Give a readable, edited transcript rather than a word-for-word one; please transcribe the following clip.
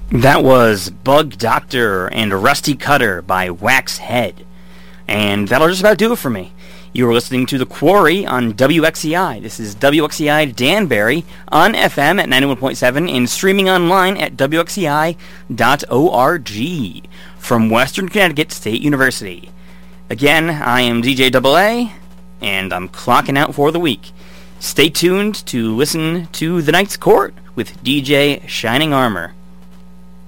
That was Bug Doctor and Rusty Cutter by Wax Head. And that'll just about do it for me. You were listening to The Quarry on WXCI. This is WXCI Danbury on FM at 91.7 and streaming online at WXCI.org from Western Connecticut State University. Again, I am DJ AA, and I'm clocking out for the week. Stay tuned to listen to The Night's Court with DJ Shining Armor.